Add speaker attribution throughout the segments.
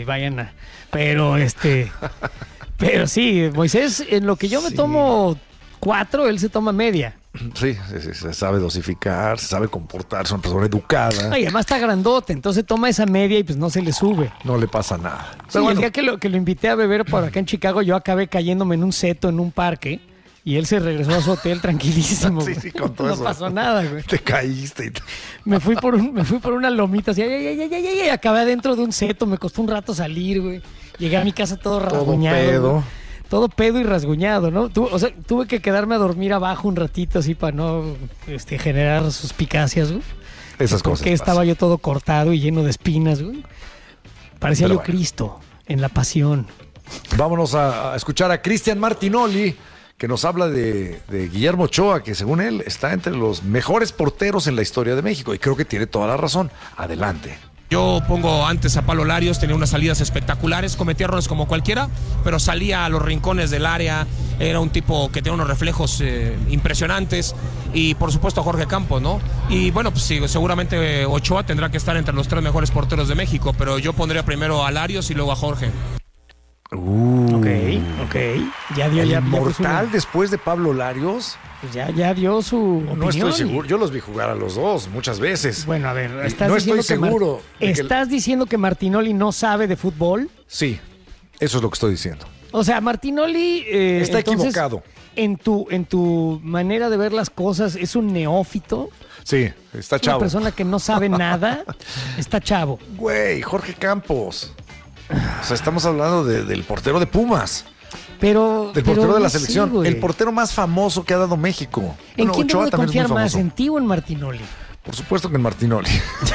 Speaker 1: vayan a... Pero pero sí, Moisés, en lo que yo me tomo 4, él se toma media.
Speaker 2: Sí, se sabe dosificar, se sabe comportar, es una persona educada.
Speaker 1: Ay, además está grandote, entonces toma esa media y pues no se le sube.
Speaker 2: No le pasa nada.
Speaker 1: Sí,
Speaker 2: Pero bueno,
Speaker 1: el día que lo invité a beber por acá en Chicago, yo acabé cayéndome en un seto en un parque y él se regresó a su hotel tranquilísimo.
Speaker 2: Sí, con todo
Speaker 1: no
Speaker 2: eso.
Speaker 1: pasó nada, güey.
Speaker 2: Te caíste.
Speaker 1: Me fui por una lomita así, ay, acabé adentro de un seto, me costó un rato salir, güey. Llegué a mi casa todo rasguñado.
Speaker 2: Todo pedo.
Speaker 1: Güey. Todo pedo y rasguñado, ¿no? Tuve que quedarme a dormir abajo un ratito así para no generar suspicacias, güey.
Speaker 2: Esas cosas.
Speaker 1: Porque estaba yo todo cortado y lleno de espinas, güey. Parecía yo Cristo en la pasión.
Speaker 2: Vámonos a escuchar a Cristian Martinoli, que nos habla de Guillermo Ochoa, que según él está entre los mejores porteros en la historia de México. Y creo que tiene toda la razón. Adelante.
Speaker 3: Yo pongo antes a Pablo Larios, tenía unas salidas espectaculares, cometía errores como cualquiera, pero salía a los rincones del área, era un tipo que tenía unos reflejos impresionantes, y por supuesto a Jorge Campos, ¿no? Y bueno, pues sí, seguramente Ochoa tendrá que estar entre los 3 mejores porteros de México, pero yo pondría primero a Larios y luego a Jorge.
Speaker 1: Ok. Ya dio
Speaker 2: ¿El
Speaker 1: ya
Speaker 2: inmortal después de Pablo Larios?
Speaker 1: Pues ya dio su opinión.
Speaker 2: No estoy seguro. Yo los vi jugar a los dos muchas veces.
Speaker 1: Bueno, a ver,
Speaker 2: no estoy seguro.
Speaker 1: ¿Estás diciendo que Martinoli no sabe de fútbol?
Speaker 2: Sí, eso es lo que estoy diciendo.
Speaker 1: O sea, Martinoli...
Speaker 2: está
Speaker 1: entonces,
Speaker 2: equivocado.
Speaker 1: En tu manera de ver las cosas, ¿es un neófito?
Speaker 2: Sí, está chavo.
Speaker 1: Una persona que no sabe nada, está chavo.
Speaker 2: Güey, Jorge Campos. O sea, estamos hablando del portero de Pumas. Del portero de la selección. El portero más famoso que ha dado México.
Speaker 1: ¿En quién debo de confiar más?
Speaker 2: famoso.
Speaker 1: ¿En ti o en Martinoli?
Speaker 2: Por supuesto que en Martinoli.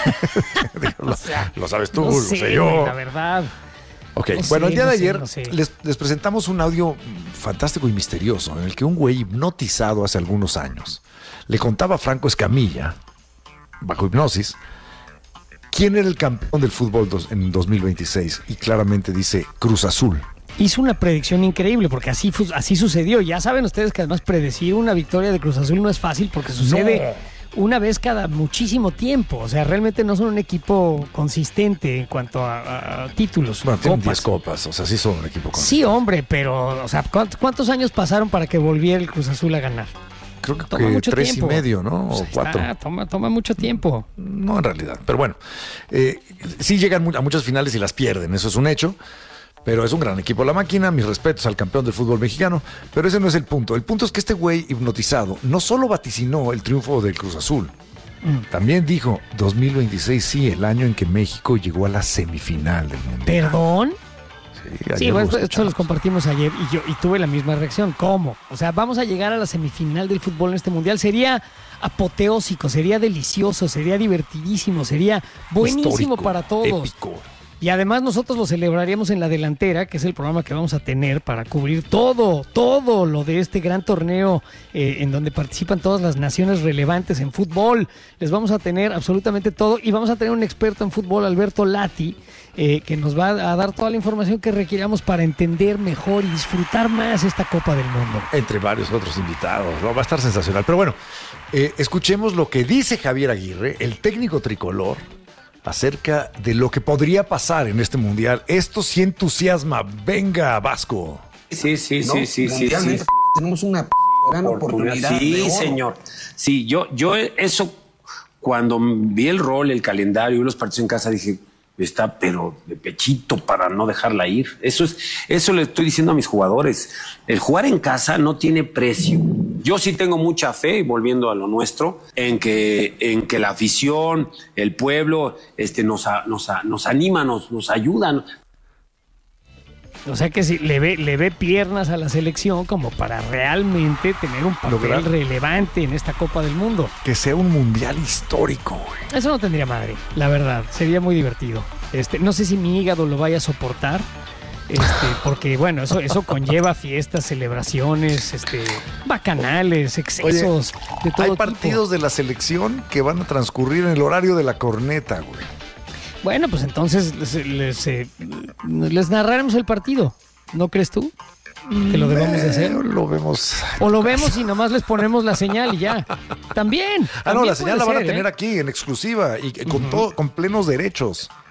Speaker 2: Lo sabes tú,
Speaker 1: no
Speaker 2: lo
Speaker 1: sé,
Speaker 2: sé yo.
Speaker 1: Güey, la verdad.
Speaker 2: Ok,
Speaker 1: No
Speaker 2: bueno,
Speaker 1: sé,
Speaker 2: el día de
Speaker 1: no sé,
Speaker 2: ayer
Speaker 1: no sé.
Speaker 2: les presentamos un audio fantástico y misterioso en el que un güey hipnotizado hace algunos años le contaba a Franco Escamilla, bajo hipnosis, quién era el campeón del fútbol en 2026, y claramente dice Cruz Azul.
Speaker 1: Hizo una predicción increíble porque así sucedió. Ya saben ustedes que además predecir una victoria de Cruz Azul no es fácil porque sucede una vez cada muchísimo tiempo. O sea, realmente no son un equipo consistente en cuanto a títulos.
Speaker 2: Bueno, tienen
Speaker 1: copas.
Speaker 2: 10 copas, o sea, sí son un equipo consistente.
Speaker 1: Sí, hombre, pero, o sea, ¿cuántos años pasaron para que volviera el Cruz Azul a ganar?
Speaker 2: Creo que
Speaker 1: Toma mucho
Speaker 2: 3
Speaker 1: tiempo.
Speaker 2: y medio, ¿no?
Speaker 1: Pues
Speaker 2: O 4.
Speaker 1: Toma mucho tiempo.
Speaker 2: No, en realidad. Pero bueno, sí llegan a muchas finales y las pierden, eso es un hecho. Pero es un gran equipo la máquina, mis respetos al campeón del fútbol mexicano, pero ese no es el punto. El punto es que este güey hipnotizado no solo vaticinó el triunfo del Cruz Azul, también dijo 2026 sí, el año en que México llegó a la semifinal del Mundial.
Speaker 1: ¿Perdón? Sí, bueno, esto los
Speaker 2: compartimos.
Speaker 1: compartimos ayer y tuve la misma reacción. ¿Cómo? O sea, vamos a llegar a la semifinal del fútbol en este mundial. Sería apoteósico, sería delicioso, sería divertidísimo, sería buenísimo
Speaker 2: Histórico,
Speaker 1: para todos.
Speaker 2: épico.
Speaker 1: Y además nosotros lo celebraríamos en La Delantera, que es el programa que vamos a tener para cubrir todo lo de este gran torneo en donde participan todas las naciones relevantes en fútbol. Les vamos a tener absolutamente todo y vamos a tener un experto en fútbol, Alberto Lati, que nos va a dar toda la información que requiramos para entender mejor y disfrutar más esta Copa del Mundo.
Speaker 2: Entre varios otros invitados, ¿no? Va a estar sensacional. Pero bueno, escuchemos lo que dice Javier Aguirre, el técnico tricolor, acerca de lo que podría pasar en este mundial. Esto sí entusiasma. Venga, Vasco.
Speaker 4: Sí.
Speaker 5: Tenemos una gran oportunidad.
Speaker 4: Sí, señor. Sí, yo eso, cuando vi el rol, el calendario y los partidos en casa, dije, está pero de pechito para no dejarla ir. Eso le estoy diciendo a mis jugadores. El jugar en casa no tiene precio. Yo sí tengo mucha fe, volviendo a lo nuestro, en que la afición, el pueblo, nos anima, nos ayuda.
Speaker 1: O sea que sí, le ve piernas a la selección como para realmente tener un papel relevante en esta Copa del Mundo.
Speaker 2: Que sea un mundial histórico, güey.
Speaker 1: Eso no tendría madre, la verdad. Sería muy divertido. No sé si mi hígado lo vaya a soportar. Porque bueno, eso conlleva fiestas, celebraciones, bacanales, excesos.
Speaker 2: Oye,
Speaker 1: de todo
Speaker 2: hay
Speaker 1: tipo.
Speaker 2: partidos de la selección que van a transcurrir en el horario de la corneta, güey.
Speaker 1: Bueno, pues entonces les narraremos el partido. ¿No crees tú que lo debemos de hacer?
Speaker 2: Lo vemos.
Speaker 1: O lo vemos y nomás les ponemos la señal y ya. También.
Speaker 2: No, la señal la van a
Speaker 1: puede ser,
Speaker 2: tener aquí en exclusiva y con plenos derechos.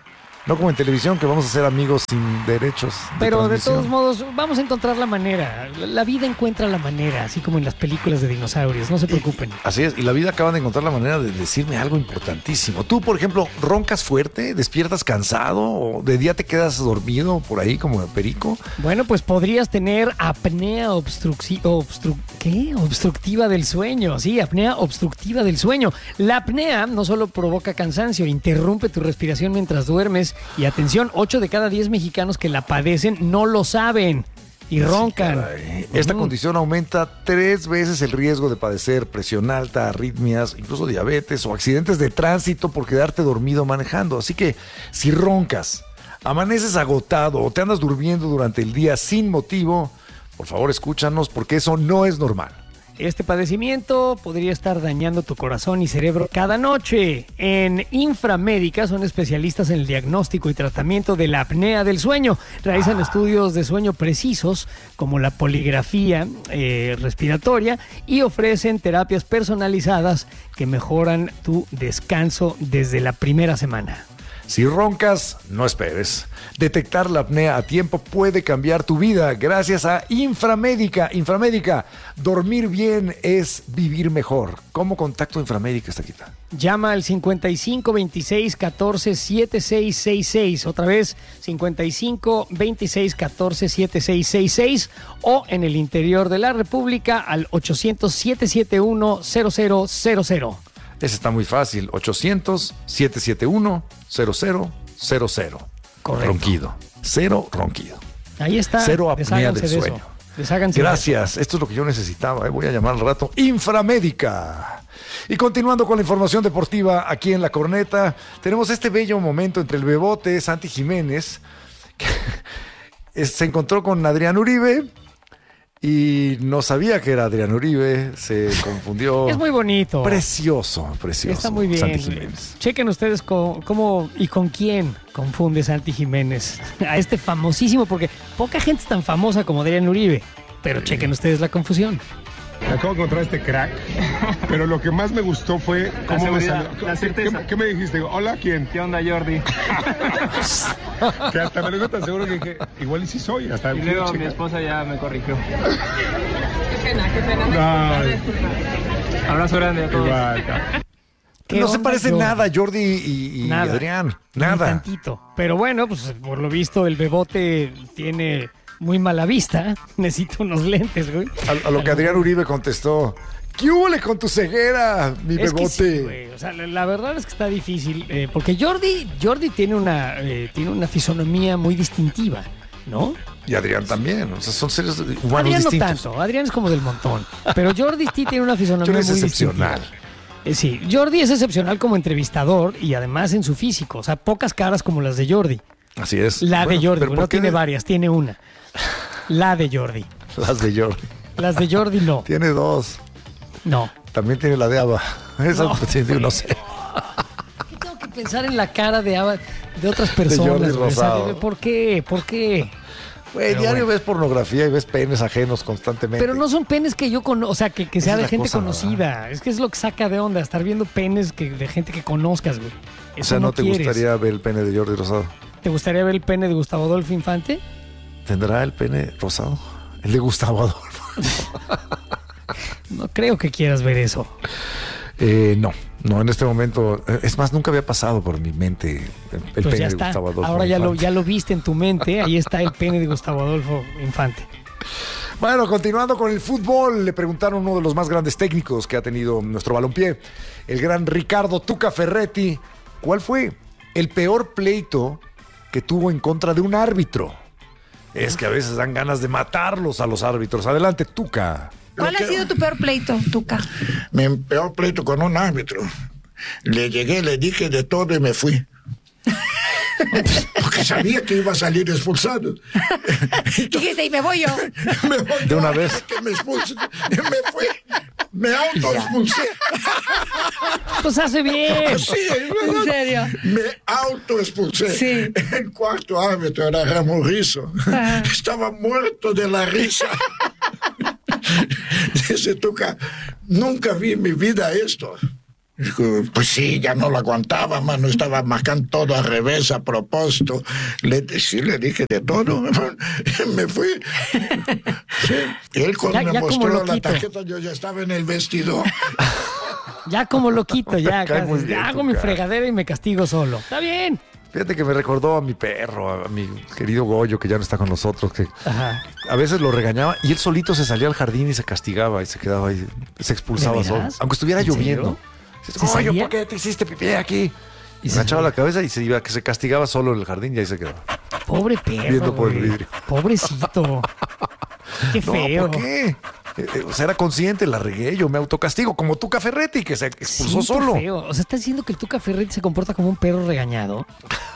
Speaker 2: No como en televisión, que vamos a ser amigos sin derechos.
Speaker 1: Pero de todos modos, vamos a encontrar la manera. La vida encuentra la manera, así como en las películas de dinosaurios. No se preocupen.
Speaker 2: Así es, y la vida acaba de encontrar la manera de decirme algo importantísimo. Tú, por ejemplo, ¿roncas fuerte? ¿Despiertas cansado? ¿O de día te quedas dormido por ahí como de perico?
Speaker 1: Bueno, pues podrías tener apnea obstructiva del sueño. Sí, apnea obstructiva del sueño. La apnea no solo provoca cansancio, interrumpe tu respiración mientras duermes. Y atención, 8 de cada 10 mexicanos que la padecen no lo saben y roncan.
Speaker 2: Esta condición aumenta 3 veces el riesgo de padecer presión alta, arritmias, incluso diabetes o accidentes de tránsito por quedarte dormido manejando. Así que si roncas, amaneces agotado o te andas durmiendo durante el día sin motivo, por favor escúchanos porque eso no es normal.
Speaker 1: Este padecimiento podría estar dañando tu corazón y cerebro cada noche. En Inframédica son especialistas en el diagnóstico y tratamiento de la apnea del sueño. Realizan estudios de sueño precisos como la poligrafía respiratoria y ofrecen terapias personalizadas que mejoran tu descanso desde la primera semana.
Speaker 2: Si roncas, no esperes. Detectar la apnea a tiempo puede cambiar tu vida gracias a Inframédica. Inframédica, dormir bien es vivir mejor. ¿Cómo contacto Inframédica, Estaquita?
Speaker 1: Llama al 55 26 14 7666. Otra vez, 55 26 14 7666. O en el interior de la República al 800 771 0000.
Speaker 2: Ese está muy fácil. 800-771-0000.
Speaker 1: Correcto.
Speaker 2: Ronquido. Cero ronquido.
Speaker 1: Ahí está.
Speaker 2: Cero apnea del sueño.
Speaker 1: Desháganse.
Speaker 2: Gracias. Esto es lo que yo necesitaba. Voy a llamar al rato Inframédica. Y continuando con la información deportiva aquí en La Corneta, tenemos este bello momento entre el Bebote, Santi Jiménez, que se encontró con Adrián Uribe. Y no sabía que era Adrián Uribe, se confundió.
Speaker 1: Es muy bonito.
Speaker 2: Precioso.
Speaker 1: Está muy bien.
Speaker 2: Santi Jiménez.
Speaker 1: Chequen ustedes cómo y con quién confunde Santi Jiménez a este famosísimo, porque poca gente es tan famosa como Adrián Uribe. Pero chequen ustedes la confusión.
Speaker 6: Acabo de encontrar este crack, pero lo que más me gustó fue cómo me salió.
Speaker 7: La certeza.
Speaker 6: ¿Qué me dijiste? Hola, ¿quién?
Speaker 7: ¿Qué onda, Jordi?
Speaker 6: Que hasta me lo digo tan seguro que dije, igual y sí soy. Hasta
Speaker 7: y luego mi esposa ya me corrigió. Qué pena.
Speaker 6: No,
Speaker 7: abrazo grande a todos.
Speaker 2: No se parece nada Jordi y Adrián. Nada.
Speaker 1: Ni tantito. Pero bueno, pues por lo visto el Bebote tiene muy mala vista. Necesito unos lentes, güey.
Speaker 2: A lo que Adrián Uribe contestó: ¿qué hubo con tu ceguera, mi Bebote?
Speaker 1: Que sí, güey. O sea, la verdad es que está difícil. Porque Jordi tiene una fisonomía muy distintiva, ¿no?
Speaker 2: Y Adrián también. O sea, son seres humanos
Speaker 1: Adrián
Speaker 2: distintos.
Speaker 1: No tanto. Adrián es como del montón. Pero Jordi sí tiene una fisonomía muy
Speaker 2: excepcional.
Speaker 1: Sí, Jordi es excepcional como entrevistador y además en su físico. O sea, pocas caras como las de Jordi.
Speaker 2: Así es.
Speaker 1: La de Jordi, no tiene varias, tiene una. La de Jordi.
Speaker 2: Las de Jordi.
Speaker 1: Las de Jordi no.
Speaker 2: Tiene 2.
Speaker 1: No.
Speaker 2: También tiene la de Ava. Esa no sé.
Speaker 1: ¿Qué tengo que pensar en la cara de Ava de otras personas?
Speaker 2: De Jordi Rosado.
Speaker 1: ¿Por qué?
Speaker 2: Güey, diario ves pornografía y ves penes ajenos constantemente.
Speaker 1: Pero no son penes que yo conozco, o sea, que sea de gente conocida. ¿Verdad? Es que es lo que saca de onda, estar viendo penes de gente que conozcas, güey.
Speaker 2: Eso o sea, ¿no te gustaría ver el pene de Jordi Rosado?
Speaker 1: ¿Te gustaría ver el pene de Gustavo Adolfo Infante?
Speaker 2: ¿Tendrá el pene rosado? El de Gustavo Adolfo.
Speaker 1: No creo que quieras ver eso.
Speaker 2: No, en este momento. Es más, nunca había pasado por mi mente el
Speaker 1: pues
Speaker 2: pene de Gustavo Adolfo.
Speaker 1: Ahora ya lo viste en tu mente. Ahí está el pene de Gustavo Adolfo Infante.
Speaker 2: Bueno, continuando con el fútbol, le preguntaron a uno de los más grandes técnicos que ha tenido nuestro balompié, el gran Ricardo Tuca Ferretti, ¿cuál fue el peor pleito que tuvo en contra de un árbitro? Es que a veces dan ganas de matarlos a los árbitros. Adelante, Tuca.
Speaker 8: ¿Cuál ha sido tu peor pleito, Tuca?
Speaker 9: Mi peor pleito con un árbitro. Le llegué, le dije de todo y me fui. Porque sabía que iba a salir expulsado.
Speaker 8: Dijiste, y me voy yo.
Speaker 9: Me voy
Speaker 2: de una vez.
Speaker 9: Que me expulse. Me fui. Me autoexpulsé.
Speaker 1: Pues hace bien.
Speaker 9: Sí,
Speaker 8: ¿en serio?
Speaker 9: Me autoexpulsé.
Speaker 8: Sí.
Speaker 9: El cuarto árbitro era Ramón Rizzo. Estaba muerto de la risa. Dice Tuca, nunca vi en mi vida esto. Dijo, pues sí, ya no lo aguantaba, mano, estaba marcando todo al revés a propósito. Sí, le dije de todo, me fui. Sí. Y él cuando me mostró la tarjeta, yo ya estaba en el vestidor.
Speaker 1: Ya como loquito, ya
Speaker 2: bien,
Speaker 1: hago mi fregadera y me castigo solo. Está bien.
Speaker 2: Fíjate que me recordó a mi perro, a mi querido Goyo, que ya no está con nosotros, que
Speaker 1: Ajá.
Speaker 2: a veces lo regañaba y él solito se salía al jardín y se castigaba y se quedaba ahí, se expulsaba solo, aunque estuviera lloviendo. Goyo, ¿por qué te hiciste pipí aquí? Y se echaba la cabeza y se iba, que se castigaba solo en el jardín y ahí se quedaba.
Speaker 1: Pobre perro,
Speaker 2: viendo por el vidrio.
Speaker 1: Pobrecito. Qué feo.
Speaker 2: ¿Por qué? O sea, era consciente, la regué, yo me autocastigo, como Tuca Ferretti, que se expulsó solo.
Speaker 1: Qué feo. O sea, ¿estás diciendo que el Tuca Ferretti se comporta como un perro regañado?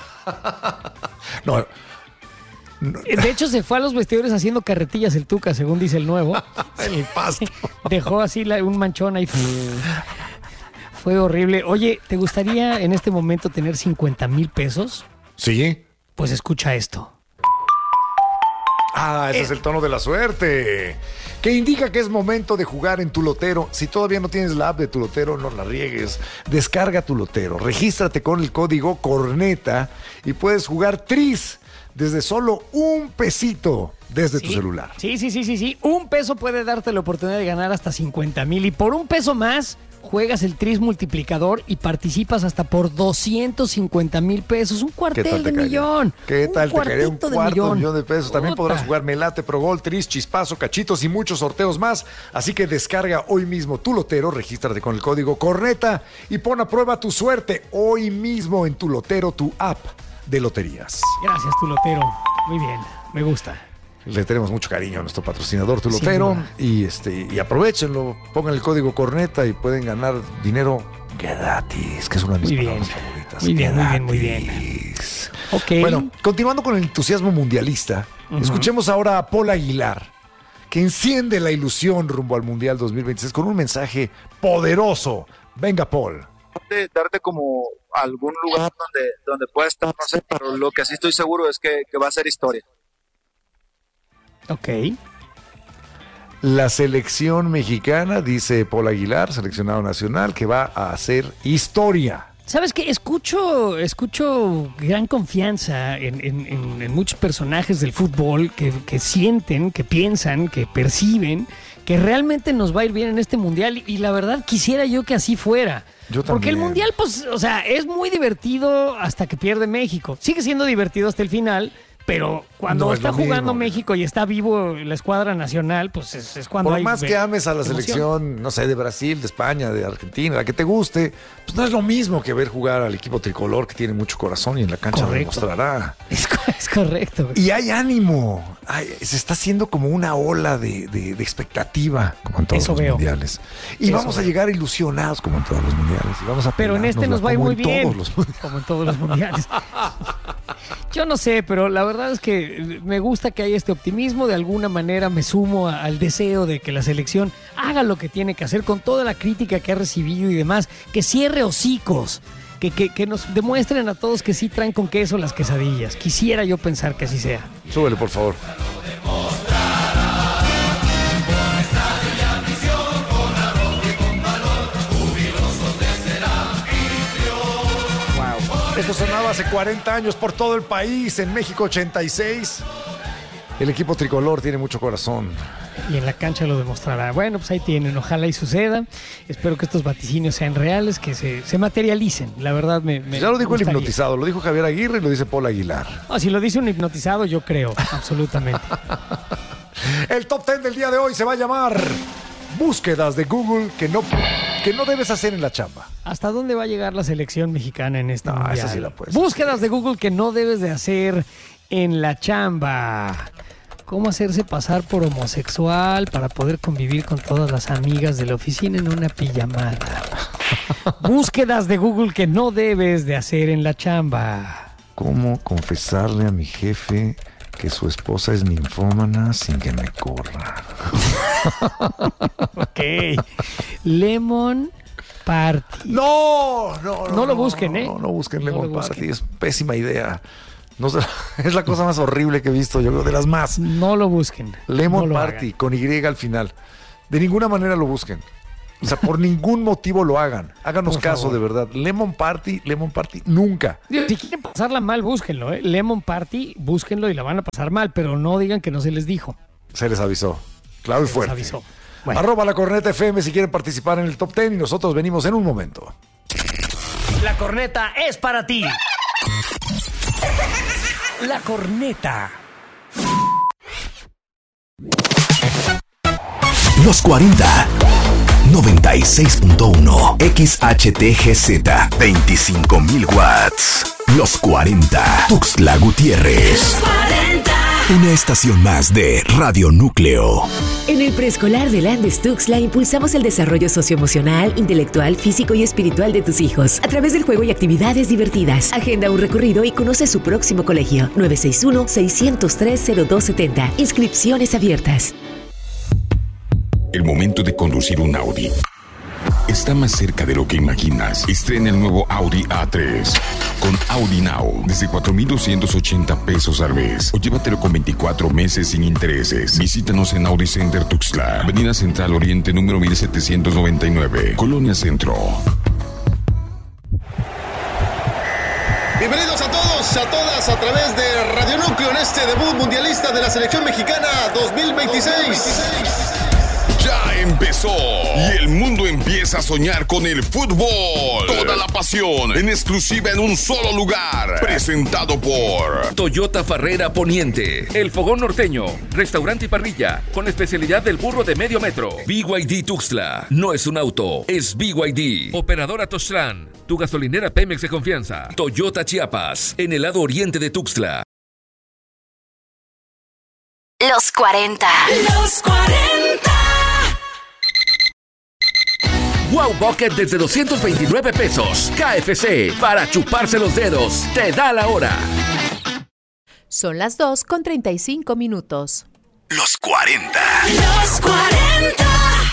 Speaker 2: No.
Speaker 1: De hecho, se fue a los vestidores haciendo carretillas el Tuca, según dice el nuevo.
Speaker 2: El pasto.
Speaker 1: Dejó así un manchón ahí. Fue horrible. Oye, ¿te gustaría en este momento tener 50,000 pesos?
Speaker 2: Sí.
Speaker 1: Pues escucha esto.
Speaker 2: Ah, ese es el tono de la suerte, que indica que es momento de jugar en tu lotero. Si todavía no tienes la app de tu lotero, no la riegues. Descarga tu lotero, regístrate con el código CORNETA y puedes jugar tris desde solo $1 desde tu celular.
Speaker 1: Sí. $1 puede darte la oportunidad de ganar hasta 50,000 y por $1 más juegas el tris multiplicador y participas hasta por 250,000 pesos. Un cuartel de millón.
Speaker 2: ¿Qué tal? Te caería un
Speaker 1: cuartito de
Speaker 2: cuarto
Speaker 1: millón.
Speaker 2: millón de pesos. También podrás jugar Melate, Pro Gol, Tris, Chispazo, Cachitos y muchos sorteos más. Así que descarga hoy mismo tu lotero, regístrate con el código CORNETA y pon a prueba tu suerte hoy mismo en tu lotero, tu app de loterías.
Speaker 1: Gracias, tu lotero. Muy bien, me gusta.
Speaker 2: Le tenemos mucho cariño a nuestro patrocinador, tu lotero, y aprovechenlo, pongan el código CORNETA y pueden ganar dinero gratis, que es una de mis palabras favoritas.
Speaker 1: Muy bien. Ok.
Speaker 2: Bueno, continuando con el entusiasmo mundialista, escuchemos ahora a Paul Aguilar, que enciende la ilusión rumbo al Mundial 2026 con un mensaje poderoso. Venga, Paul.
Speaker 10: Darte como algún lugar donde pueda estar, no sé, pero lo que sí estoy seguro es que va a ser historia.
Speaker 1: Ok.
Speaker 2: La selección mexicana, dice Paul Aguilar, seleccionado nacional, que va a hacer historia.
Speaker 1: ¿Sabes qué? Escucho gran confianza en muchos personajes del fútbol que sienten, que piensan, que perciben que realmente nos va a ir bien en este mundial y la verdad quisiera yo que así fuera.
Speaker 2: Yo también.
Speaker 1: Porque el mundial, pues, o sea, es muy divertido hasta que pierde México. Sigue siendo divertido hasta el final. Pero cuando
Speaker 2: no
Speaker 1: está jugando México y está vivo la escuadra nacional, pues es cuando
Speaker 2: por
Speaker 1: hay...
Speaker 2: más que ames a la
Speaker 1: emoción.
Speaker 2: selección, no sé, de Brasil, de España, de Argentina, la que te guste, pues no es lo mismo que ver jugar al equipo tricolor que tiene mucho corazón y en la cancha lo demostrará.
Speaker 1: Es correcto.
Speaker 2: Y hay ánimo. Se está haciendo como una ola de expectativa, como en todos los mundiales. Y vamos a llegar ilusionados como en todos los mundiales. Y vamos a
Speaker 1: pero en este nos va a ir muy bien, como en todos los mundiales. Yo no sé, pero la verdad es que me gusta que haya este optimismo. De alguna manera me sumo al deseo de que la selección haga lo que tiene que hacer con toda la crítica que ha recibido y demás. Que cierre hocicos. Que nos demuestren a todos que sí traen con queso las quesadillas. Quisiera yo pensar que así sea.
Speaker 2: Súbele, por favor. Esto sonaba hace 40 años por todo el país, en México 86. El equipo tricolor tiene mucho corazón.
Speaker 1: Y en la cancha lo demostrará. Bueno, pues ahí tienen, ojalá y suceda. Espero que estos vaticinios sean reales, que se materialicen. La verdad
Speaker 2: ya lo dijo el hipnotizado, lo dijo Javier Aguirre y lo dice Paul Aguilar.
Speaker 1: Si lo dice un hipnotizado, yo creo, absolutamente.
Speaker 2: El top 10 del día de hoy se va a llamar búsquedas de Google que no debes hacer en la chamba.
Speaker 1: ¿Hasta dónde va a llegar la selección mexicana en este mundial?
Speaker 2: Esa sí la puedes.
Speaker 1: Búsquedas de Google que no debes de hacer en la chamba. ¿Cómo hacerse pasar por homosexual para poder convivir con todas las amigas de la oficina en una pijamada? Búsquedas de Google que no debes de hacer en la chamba.
Speaker 2: ¿Cómo confesarle a mi jefe que su esposa es ninfómana sin que me corra?
Speaker 1: Ok. Lemon Party.
Speaker 2: No
Speaker 1: lo busquen, ¿eh?
Speaker 2: No busquen Lemon Party, es pésima idea. No sé, es la cosa más horrible que he visto, yo creo, de las más.
Speaker 1: No lo busquen.
Speaker 2: Lemon Party, con Y al final. De ninguna manera lo busquen. O sea, por ningún motivo lo hagan. Háganos caso, de verdad. Lemon Party, nunca.
Speaker 1: Si quieren pasarla mal, búsquenlo, ¿eh? Lemon Party, búsquenlo y la van a pasar mal, pero no digan que no se les dijo.
Speaker 2: Se les avisó. Claro y fuerte.
Speaker 1: Se les avisó. Bueno.
Speaker 2: @ La Corneta FM si quieren participar en el Top 10 y nosotros venimos en un momento.
Speaker 11: La corneta es para ti. La corneta.
Speaker 12: Los 40 96.1 XHTGZ 25,000 watts. Los 40 Tuxtla Gutiérrez. Una estación más de Radio Núcleo.
Speaker 13: En el preescolar de Landes Tuxtla impulsamos el desarrollo socioemocional, intelectual, físico y espiritual de tus hijos a través del juego y actividades divertidas. Agenda un recorrido y conoce su próximo colegio. 961-603-0270. Inscripciones abiertas.
Speaker 14: El momento de conducir un Audi está más cerca de lo que imaginas. Estrena el nuevo Audi A3 con Audi Now desde 4,280 pesos al mes o llévatelo con 24 meses sin intereses. Visítanos en Audi Center Tuxtla, Avenida Central Oriente número 1799, Colonia Centro.
Speaker 15: Bienvenidos a todos, a todas, a través de Radio Núcleo en este debut mundialista de la selección mexicana 2026.
Speaker 14: Ya empezó y el mundo empieza a soñar con el fútbol. Toda la pasión en exclusiva en un solo lugar. Presentado por
Speaker 16: Toyota Farrera Poniente, El Fogón Norteño, Restaurante y Parrilla, con especialidad del burro de medio metro. BYD Tuxtla, no es un auto, es BYD. Operadora Toztlán, tu gasolinera Pemex de confianza. Toyota Chiapas, en el lado oriente de Tuxtla.
Speaker 17: Los 40. Los 40.
Speaker 16: Wow Bucket desde 229 pesos. KFC, para chuparse los dedos. Te da la hora.
Speaker 18: Son las 2:35.
Speaker 12: Los 40.
Speaker 17: Los 40.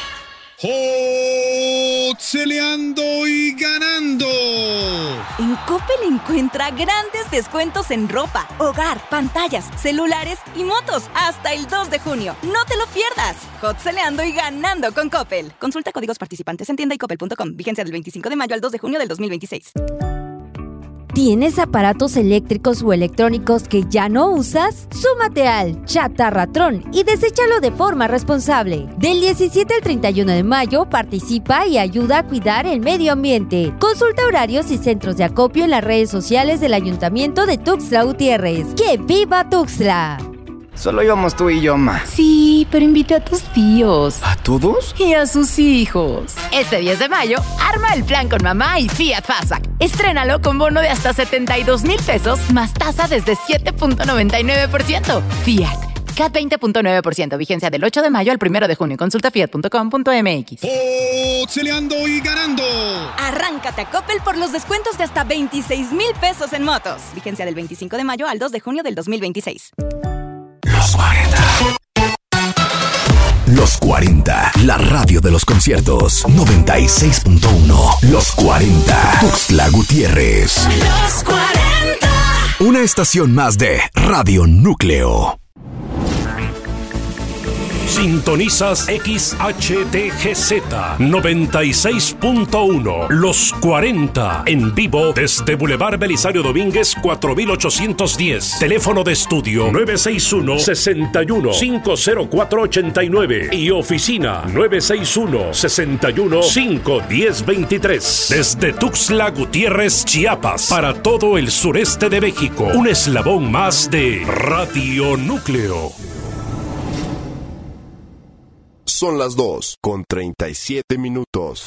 Speaker 15: Hotzeleando y ganando.
Speaker 19: En Coppel encuentra grandes descuentos en ropa, hogar, pantallas, celulares y motos hasta el 2 de junio. No te lo pierdas. Hotzeleando y ganando con Coppel. Consulta códigos participantes en tienda y coppel.com. Vigencia del 25 de mayo al 2 de junio del 2026.
Speaker 20: ¿Tienes aparatos eléctricos o electrónicos que ya no usas? Súmate al Chatarratrón y deséchalo de forma responsable. Del 17 al 31 de mayo participa y ayuda a cuidar el medio ambiente. Consulta horarios y centros de acopio en las redes sociales del Ayuntamiento de Tuxtla Gutiérrez. ¡Que viva Tuxtla!
Speaker 21: Solo íbamos tú y yo, ma.
Speaker 18: Sí, pero invité a tus tíos.
Speaker 21: ¿A todos?
Speaker 18: Y a sus hijos. Este 10 de mayo, arma el plan con mamá y Fiat Fastback. Estrénalo con bono de hasta 72,000 pesos más tasa desde 7.99%. Fiat. CAT 20.9%. Vigencia del 8 de mayo al 1 de junio. Consulta fiat.com.mx.
Speaker 15: Hotzeleando y ganando.
Speaker 19: Arráncate a Coppel por los descuentos de hasta 26,000 pesos en motos. Vigencia del 25 de mayo al 2 de junio del 2026.
Speaker 12: Los 40. Los 40, la radio de los conciertos. 96.1. Los 40. Tuxtla Gutiérrez.
Speaker 17: Los 40.
Speaker 12: Una estación más de Radio Núcleo.
Speaker 22: Sintonizas XHTGZ 96.1. Los 40. En vivo desde Boulevard Belisario Domínguez 4810. Teléfono de estudio 961-61-50489. Y oficina 961-61-51023. Desde Tuxtla Gutiérrez, Chiapas. Para todo el sureste de México. Un eslabón más de Radio Núcleo.
Speaker 23: Son las 2:37.